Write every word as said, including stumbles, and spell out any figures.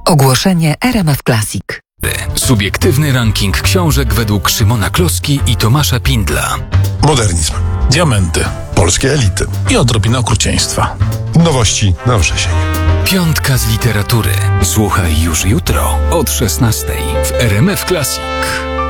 Ogłoszenie R M F Classic. Subiektywny ranking książek według Szymona Kloski i Tomasza Pindla. Modernizm, diamenty, polskie elity i odrobina okrucieństwa. Nowości na wrzesień. Piątka z literatury. Słuchaj już jutro od szesnastej w R M F Classic.